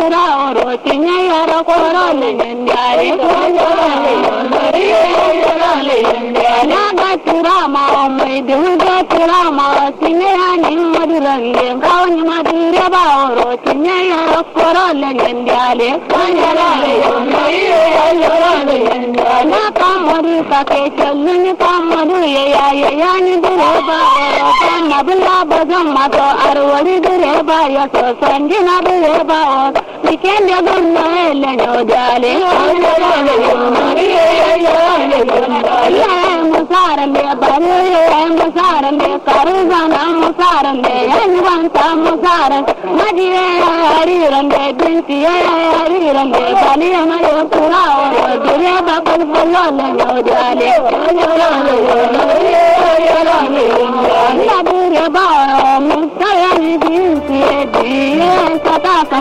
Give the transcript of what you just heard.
Oro tinya yara koro le nyandare na gatura ma mai duga tura ma tinya ni madurange kawni madure ba oro tinya yara koro le nyandare na kamari ka ke chalni kamari ya ni dure ba oro na bula bazam ma to arwari dure ba ya to sanjina dure ba Dikende gurno ele nyodale musarande bare musarande karuzana musarande enwanta musaran madire arirande dinti arirande baliyama yopura dire babul bolole nyodale nadire ba musarani dinti diye sataka